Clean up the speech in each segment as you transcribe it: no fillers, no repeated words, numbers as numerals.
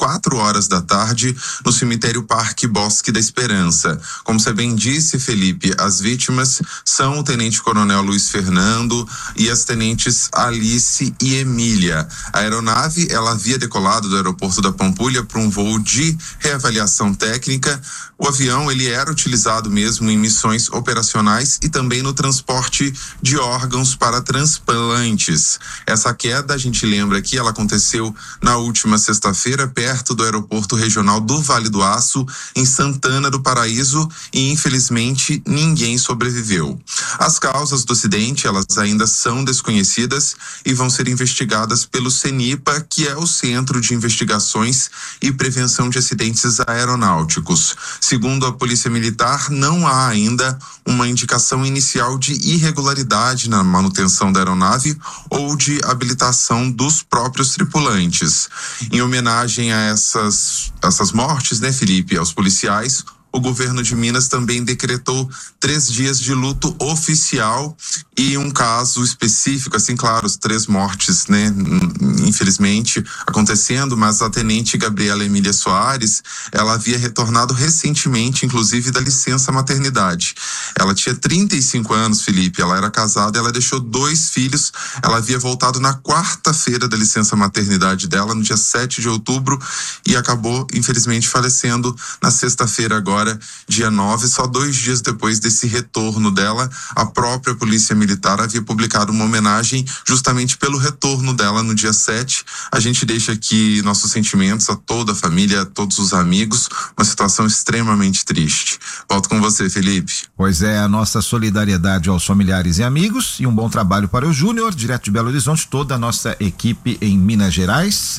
4 horas da tarde no cemitério Parque Bosque da Esperança. Como você bem disse, Felipe, as vítimas são o tenente-coronel Luiz Fernando e as tenentes Alice e Emília. A aeronave, ela havia decolado do aeroporto da Pampulha para um voo de reavaliação técnica. O avião, ele era utilizado mesmo em missões operacionais e também no transporte de órgãos para transplantes. Essa queda, a gente lembra que ela aconteceu na última sexta-feira, perto do aeroporto regional do Vale do Aço, em Santana do Paraíso, e infelizmente ninguém sobreviveu. As causas do acidente, elas ainda são desconhecidas e vão ser investigadas pelo CENIPA, que é o Centro de Investigações e Prevenção de Acidentes Aeronáuticos. Segundo a Polícia Militar, não há ainda uma indicação inicial de irregularidade na manutenção da aeronave ou de habilitação dos próprios tripulantes. Em homenagem a essas mortes, né, Felipe, aos policiais, o governo de Minas também decretou 3 dias de luto oficial e um caso específico, assim, claro, as 3 mortes, né, infelizmente acontecendo, mas a tenente Gabriela Emília Soares, ela havia retornado recentemente, inclusive, da licença maternidade. Ela tinha 35 anos, Felipe, ela era casada, ela deixou 2 filhos, ela havia voltado na quarta-feira da licença maternidade dela, no dia 7 de outubro, e acabou, infelizmente, falecendo na sexta-feira agora, dia 9, só 2 dias depois desse retorno dela. A própria Polícia Militar havia publicado uma homenagem justamente pelo retorno dela no dia 7. A gente deixa aqui nossos sentimentos a toda a família, a todos os amigos, uma situação extremamente triste. Volto com você, Felipe. Pois é, a nossa solidariedade aos familiares e amigos e um bom trabalho para o Júnior, direto de Belo Horizonte, toda a nossa equipe em Minas Gerais.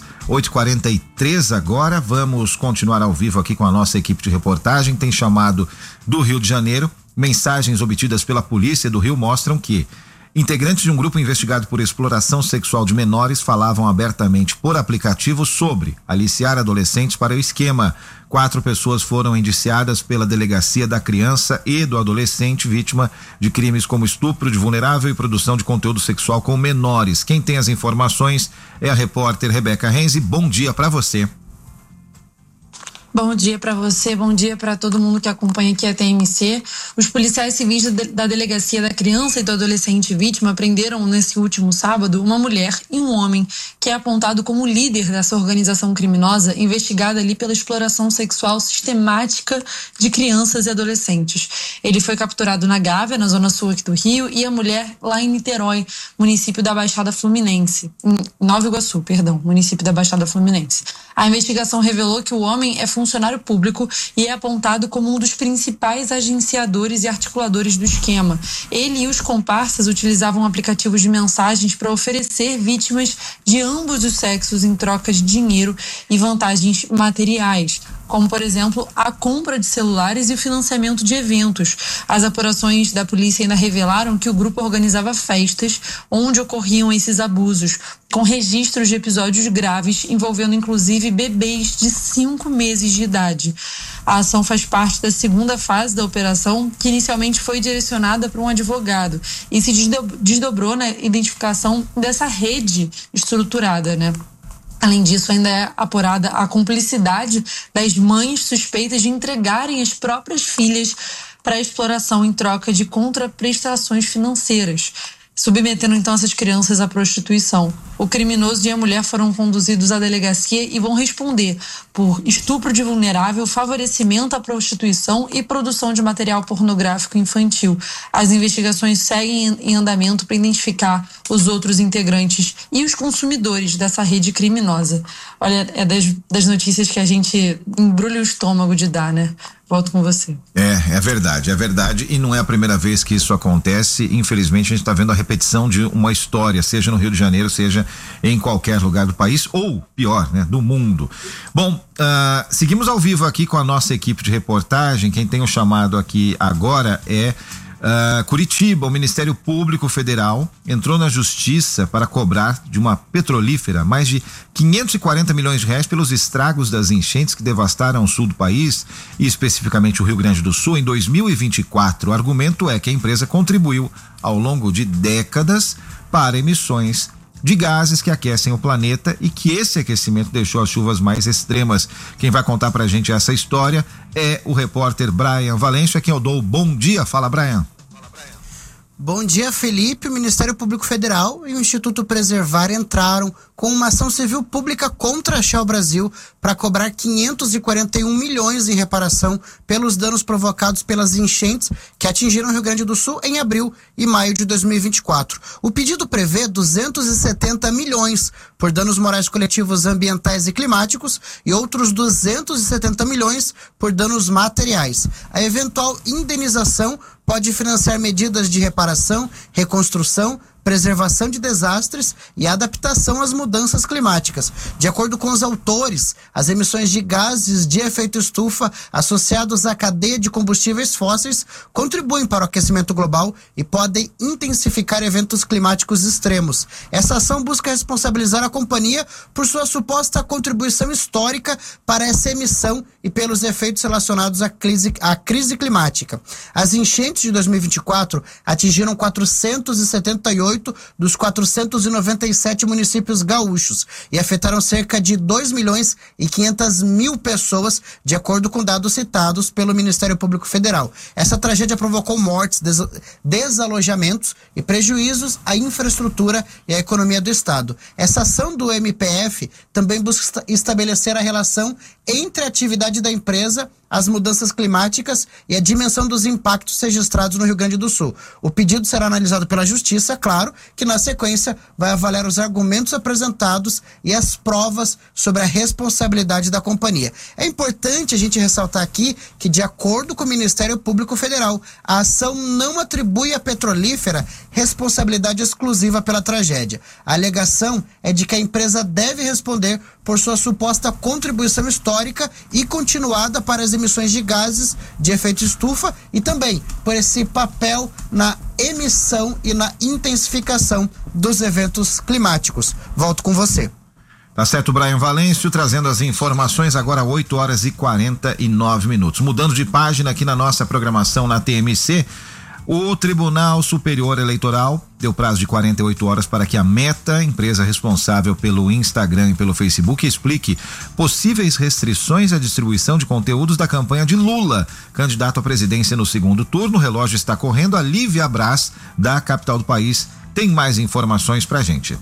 8h43 agora, vamos continuar ao vivo aqui com a nossa equipe de reportagem. Tem chamado do Rio de Janeiro. Mensagens obtidas pela polícia do Rio mostram que integrantes de um grupo investigado por exploração sexual de menores falavam abertamente por aplicativo sobre aliciar adolescentes para o esquema. 4 pessoas foram indiciadas pela Delegacia da Criança e do Adolescente vítima de crimes como estupro de vulnerável e produção de conteúdo sexual com menores. Quem tem as informações é a repórter Rebeca Renzi. Bom dia para você. Bom dia para você, bom dia para todo mundo que acompanha aqui a TMC. Os policiais civis da Delegacia da Criança e do Adolescente vítima prenderam nesse último sábado uma mulher e um homem que é apontado como líder dessa organização criminosa investigada ali pela exploração sexual sistemática de crianças e adolescentes. Ele foi capturado na Gávea, na zona sul aqui do Rio, e a mulher lá em Niterói, município da Baixada Fluminense, em Nova Iguaçu, município da Baixada Fluminense. A investigação revelou que o homem é funcionário público e é apontado como um dos principais agenciadores e articuladores do esquema. Ele e os comparsas utilizavam aplicativos de mensagens para oferecer vítimas de ambos os sexos em troca de dinheiro e vantagens materiais, como, por exemplo, a compra de celulares e o financiamento de eventos. As apurações da polícia ainda revelaram que o grupo organizava festas onde ocorriam esses abusos, com registros de episódios graves envolvendo inclusive bebês de 5 meses de idade. A ação faz parte da segunda fase da operação, que inicialmente foi direcionada para um advogado e se desdobrou na identificação dessa rede estruturada, né? Além disso, ainda é apurada a cumplicidade das mães suspeitas de entregarem as próprias filhas para exploração em troca de contraprestações financeiras, submetendo então essas crianças à prostituição. O criminoso e a mulher foram conduzidos à delegacia e vão responder por estupro de vulnerável, favorecimento à prostituição e produção de material pornográfico infantil. As investigações seguem em andamento para identificar os outros integrantes e os consumidores dessa rede criminosa. Olha, é das notícias que a gente embrulha o estômago de dar, né? Volto com você. É verdade, e não é a primeira vez que isso acontece. Infelizmente a gente está vendo a repetição de uma história, seja no Rio de Janeiro, seja em qualquer lugar do país, ou pior, né, do mundo. Bom, seguimos ao vivo aqui com a nossa equipe de reportagem. Quem tem o chamado aqui agora é Curitiba. O Ministério Público Federal entrou na justiça para cobrar de uma petrolífera mais de 540 milhões de reais pelos estragos das enchentes que devastaram o sul do país e especificamente o Rio Grande do Sul em 2024. O argumento é que a empresa contribuiu ao longo de décadas para emissões de gases que aquecem o planeta e que esse aquecimento deixou as chuvas mais extremas. Quem vai contar pra gente essa história é o repórter Brian Valêncio, a quem eu dou o bom dia. Fala, Brian. Bom dia, Felipe. O Ministério Público Federal e o Instituto Preservar entraram com uma ação civil pública contra a Shell Brasil para cobrar 541 milhões em reparação pelos danos provocados pelas enchentes que atingiram o Rio Grande do Sul em abril e maio de 2024. O pedido prevê 270 milhões por danos morais coletivos ambientais e climáticos e outros 270 milhões por danos materiais. A eventual indenização pode financiar medidas de reparação, reconstrução, preservação de desastres e adaptação às mudanças climáticas. De acordo com os autores, as emissões de gases de efeito estufa associados à cadeia de combustíveis fósseis contribuem para o aquecimento global e podem intensificar eventos climáticos extremos. Essa ação busca responsabilizar a companhia por sua suposta contribuição histórica para essa emissão e pelos efeitos relacionados à crise climática. As enchentes de 2024 atingiram 478 dos 497 municípios gaúchos e afetaram cerca de 2.500.000 pessoas, de acordo com dados citados pelo Ministério Público Federal. Essa tragédia provocou mortes, desalojamentos e prejuízos à infraestrutura e à economia do Estado. Essa ação do MPF também busca estabelecer a relação entre a atividade da empresa, as mudanças climáticas e a dimensão dos impactos registrados no Rio Grande do Sul. O pedido será analisado pela Justiça, claro, que na sequência vai avaliar os argumentos apresentados e as provas sobre a responsabilidade da companhia. É importante a gente ressaltar aqui que, de acordo com o Ministério Público Federal, a ação não atribui à petrolífera responsabilidade exclusiva pela tragédia. A alegação é de que a empresa deve responder por sua suposta contribuição histórica e continuada para as emissões de gases de efeito estufa e também por esse papel na emissão e na intensificação dos eventos climáticos. Volto com você. Tá certo, Brian Valêncio, trazendo as informações agora 8h49. Mudando de página aqui na nossa programação na TMC, o Tribunal Superior Eleitoral deu prazo de 48 horas para que a Meta, empresa responsável pelo Instagram e pelo Facebook, explique possíveis restrições à distribuição de conteúdos da campanha de Lula, candidato à presidência no segundo turno. O relógio está correndo. A Lívia Braz, da capital do país, tem mais informações pra gente.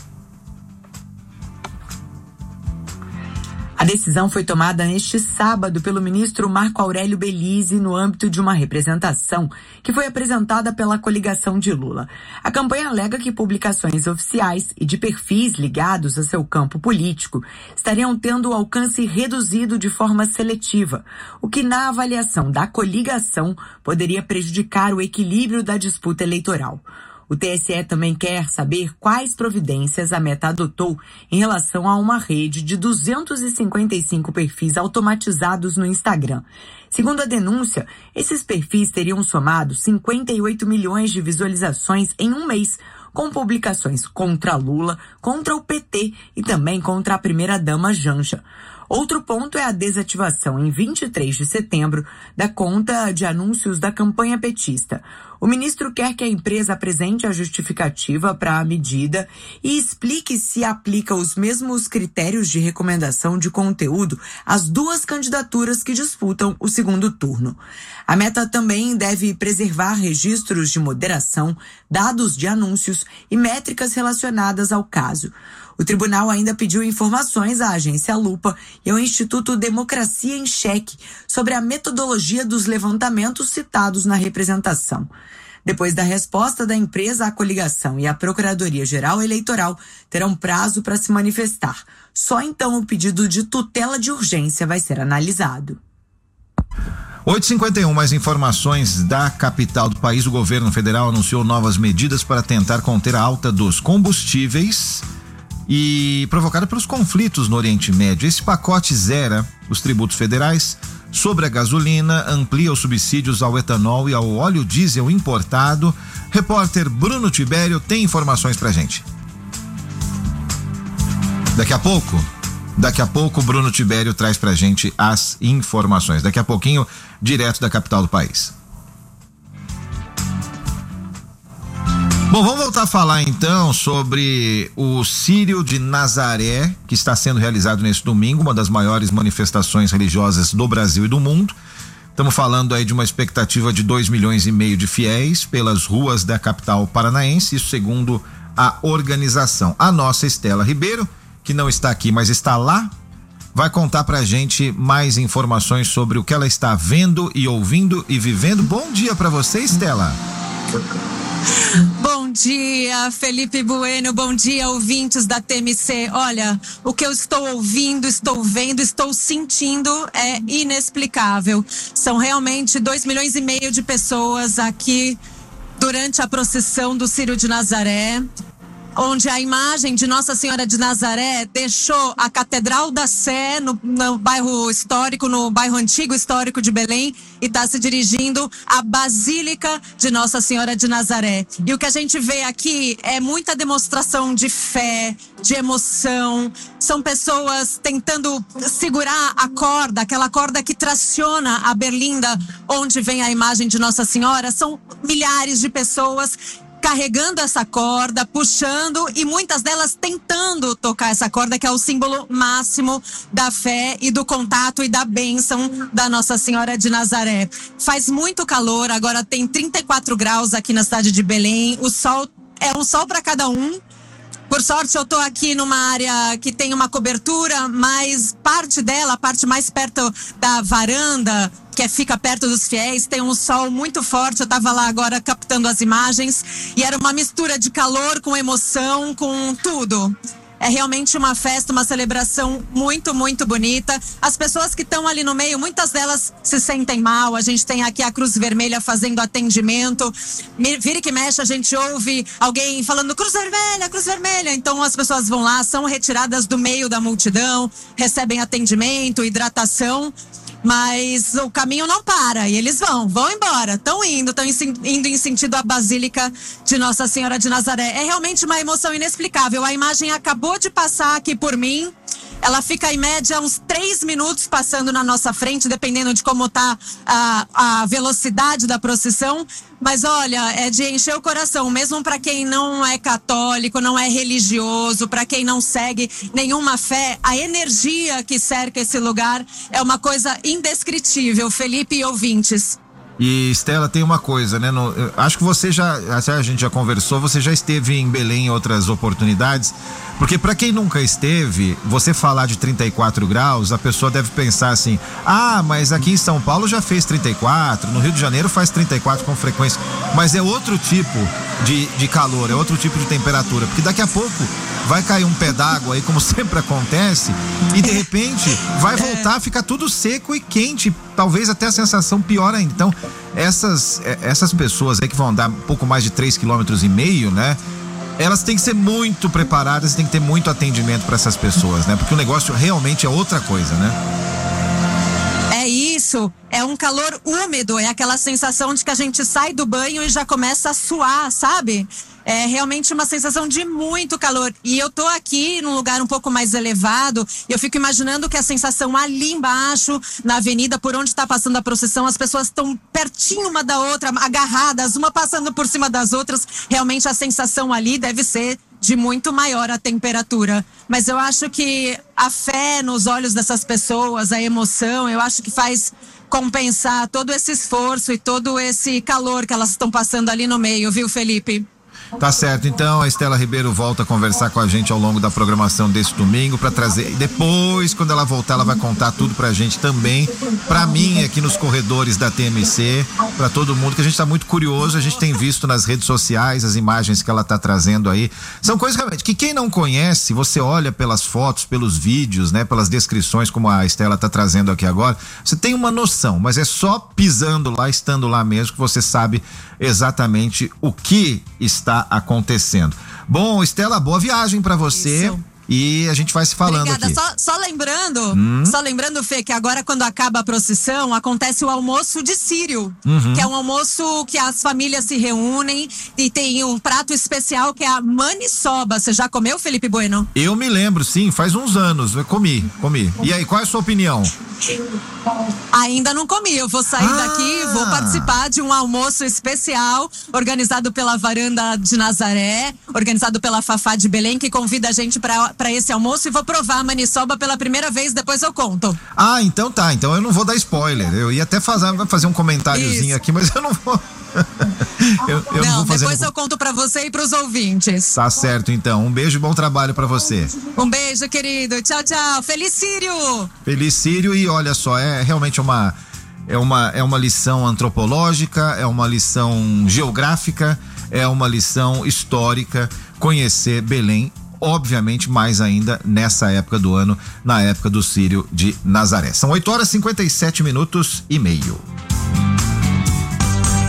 A decisão foi tomada neste sábado pelo ministro Marco Aurélio Belize no âmbito de uma representação que foi apresentada pela coligação de Lula. A campanha alega que publicações oficiais e de perfis ligados a seu campo político estariam tendo alcance reduzido de forma seletiva, o que, na avaliação da coligação, poderia prejudicar o equilíbrio da disputa eleitoral. O TSE também quer saber quais providências a Meta adotou em relação a uma rede de 255 perfis automatizados no Instagram. Segundo a denúncia, esses perfis teriam somado 58 milhões de visualizações em um mês, com publicações contra Lula, contra o PT e também contra a primeira-dama Janja. Outro ponto é a desativação em 23 de setembro da conta de anúncios da campanha petista. O ministro quer que a empresa apresente a justificativa para a medida e explique se aplica os mesmos critérios de recomendação de conteúdo às duas candidaturas que disputam o segundo turno. A Meta também deve preservar registros de moderação, dados de anúncios e métricas relacionadas ao caso. O tribunal ainda pediu informações à agência Lupa e ao Instituto Democracia em Cheque sobre a metodologia dos levantamentos citados na representação. Depois da resposta da empresa, a coligação e a Procuradoria-Geral Eleitoral terão prazo para se manifestar. Só então o pedido de tutela de urgência vai ser analisado. 8h51, mais informações da capital do país. O governo federal anunciou novas medidas para tentar conter a alta dos combustíveis e provocada pelos conflitos no Oriente Médio. Esse pacote zera os tributos federais sobre a gasolina, amplia os subsídios ao etanol e ao óleo diesel importado. Repórter Bruno Tibério tem informações pra gente. Daqui a pouco Bruno Tibério traz pra gente as informações. Daqui a pouquinho, direto da capital do país. Bom, vamos voltar a falar então sobre o Círio de Nazaré, que está sendo realizado neste domingo, uma das maiores manifestações religiosas do Brasil e do mundo. Estamos falando aí de uma expectativa de 2,5 milhões de fiéis pelas ruas da capital paranaense, isso segundo a organização. A nossa Estela Ribeiro, que não está aqui, mas está lá, vai contar pra gente mais informações sobre o que ela está vendo e ouvindo e vivendo. Bom dia pra você, Estela. Bom dia, Felipe Bueno, bom dia, ouvintes da TMC. Olha, o que eu estou ouvindo, estou vendo, estou sentindo é inexplicável. São realmente 2,5 milhões de pessoas aqui durante a procissão do Círio de Nazaré, onde a imagem de Nossa Senhora de Nazaré deixou a Catedral da Sé no bairro histórico, no bairro antigo histórico de Belém, e está se dirigindo à Basílica de Nossa Senhora de Nazaré. E o que a gente vê aqui é muita demonstração de fé, de emoção. São pessoas tentando segurar a corda, aquela corda que traciona a berlinda onde vem a imagem de Nossa Senhora. São milhares de pessoas carregando essa corda, puxando, e muitas delas tentando tocar essa corda, que é o símbolo máximo da fé e do contato e da bênção da Nossa Senhora de Nazaré. Faz muito calor, agora tem 34 graus aqui na cidade de Belém, o sol é um sol para cada um. Por sorte, eu estou aqui numa área que tem uma cobertura, mas parte dela, a parte mais perto da varanda, que fica perto dos fiéis, tem um sol muito forte. Eu estava lá agora captando as imagens e era uma mistura de calor com emoção, com tudo. É realmente uma festa, uma celebração muito, muito bonita. As pessoas que estão ali no meio, muitas delas se sentem mal. A gente tem aqui a Cruz Vermelha fazendo atendimento. Vira e que mexe, a gente ouve alguém falando Cruz Vermelha, Cruz Vermelha. Então as pessoas vão lá, são retiradas do meio da multidão, recebem atendimento, hidratação. Mas o caminho não para e eles vão embora, estão indo em sentido à Basílica de Nossa Senhora de Nazaré. É realmente uma emoção inexplicável. A imagem acabou de passar aqui por mim. Ela fica em média uns 3 minutos passando na nossa frente, dependendo de como tá a velocidade da procissão. Mas olha, é de encher o coração, mesmo para quem não é católico, não é religioso, para quem não segue nenhuma fé, a energia que cerca esse lugar é uma coisa indescritível, Felipe e ouvintes. E Estela, tem uma coisa, né? Acho que você a gente já conversou, você já esteve em Belém em outras oportunidades, porque para quem nunca esteve, você falar de 34 graus, a pessoa deve pensar assim, mas aqui em São Paulo já fez 34, no Rio de Janeiro faz 34 com frequência, mas é outro tipo de calor, é outro tipo de temperatura, porque daqui a pouco vai cair um pé d'água aí, como sempre acontece, e de repente vai voltar a ficar tudo seco e quente, talvez até a sensação pior ainda. Então, essas pessoas aí que vão andar um pouco mais de 3,5 km, né? Elas têm que ser muito preparadas, tem que ter muito atendimento para essas pessoas, né? Porque o negócio realmente é outra coisa, né? É isso, é um calor úmido, é aquela sensação de que a gente sai do banho e já começa a suar, sabe? É realmente uma sensação de muito calor. E eu tô aqui num lugar um pouco mais elevado e eu fico imaginando que a sensação ali embaixo, na avenida por onde está passando a procissão, as pessoas estão pertinho uma da outra, agarradas, uma passando por cima das outras. Realmente a sensação ali deve ser de muito maior a temperatura. Mas eu acho que a fé nos olhos dessas pessoas, a emoção, eu acho que faz compensar todo esse esforço e todo esse calor que elas estão passando ali no meio, viu, Felipe? Tá certo, então a Estela Ribeiro volta a conversar com a gente ao longo da programação desse domingo para trazer, depois quando ela voltar ela vai contar tudo pra gente também, pra mim aqui nos corredores da TMC, pra todo mundo, que a gente tá muito curioso, a gente tem visto nas redes sociais as imagens que ela tá trazendo aí, são coisas realmente que quem não conhece, você olha pelas fotos, pelos vídeos, né, pelas descrições como a Estela tá trazendo aqui agora, você tem uma noção, mas é só pisando lá, estando lá mesmo, que você sabe exatamente o que está acontecendo. Bom, Estela, boa viagem pra você. Isso. E a gente vai se falando. Obrigada. Aqui. Só lembrando, Fê, que agora quando acaba a procissão, acontece o almoço de Círio, que é um almoço que as famílias se reúnem e tem um prato especial que é a maniçoba. Você já comeu, Felipe Bueno? Eu me lembro, sim, faz uns anos, eu comi. E aí, qual é a sua opinião? Ainda não comi, eu vou sair daqui, vou participar de um almoço especial organizado pela Varanda de Nazaré, organizado pela Fafá de Belém, que convida a gente para esse almoço, e vou provar a maniçoba pela primeira vez, depois eu conto. Então tá, então eu não vou dar spoiler, eu ia até fazer um comentáriozinho aqui, mas eu não vou. eu não vou fazer. Depois eu conto pra você e pros ouvintes. Tá certo, então. Um beijo e bom trabalho pra você. Um beijo, querido. Tchau, tchau. Feliz Círio! Feliz Círio, e olha só, é realmente uma lição antropológica, é uma lição geográfica, é uma lição histórica, conhecer Belém, obviamente mais ainda nessa época do ano, na época do Círio de Nazaré. São 8h57:30.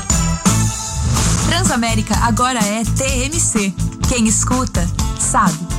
Transamérica agora é TMC. Quem escuta, sabe.